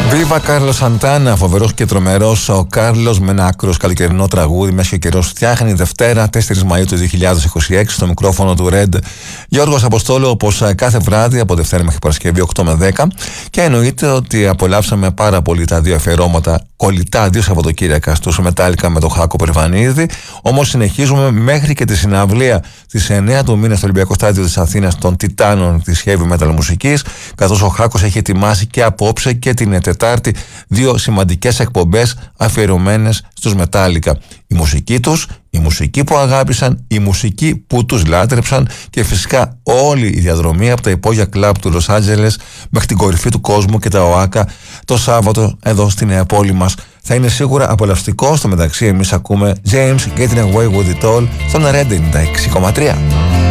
Βίβα Κάρλος Σαντάνα, φοβερός και τρομερός ο Κάρλος, με ένα άκρος καλοκαιρινό τραγούδι. Μέσα και ο καιρός φτιάχνει. Δευτέρα, 4 Μαΐου του 2026, στο μικρόφωνο του Red Γιώργος Αποστόλου, όπως κάθε βράδυ από Δευτέρα μέχρι Παρασκευή 8 με 10. Και εννοείται ότι απολαύσαμε πάρα πολύ τα δύο αφιερώματα κολλητά, 2 Σαββατοκύριακα στους Μετάλλικα με τον Χάκο Περβανίδη. Όμως συνεχίζουμε μέχρι και τη συναυλία της 9 του μήνα στο Ολυμπιακό Στάδιο της Αθήνας των Τιτάνων της heavy metal μουσικής, καθώς ο Χάκος έχει ετοιμάσει και απόψε και την Τετάρτη 2 σημαντικές εκπομπές αφιερωμένες στους Μετάλλικα. Η μουσική τους, η μουσική που αγάπησαν, η μουσική που τους λάτρεψαν και φυσικά όλη η διαδρομή από τα υπόγεια κλαμπ του Λος Άντζελες μέχρι την κορυφή του κόσμου και τα ΟΑΚΑ το Σάββατο εδώ στη νέα πόλη μας. Θα είναι σίγουρα απολαυστικό. Στο μεταξύ εμείς ακούμε James Getting Away With It All στον Red 96,3.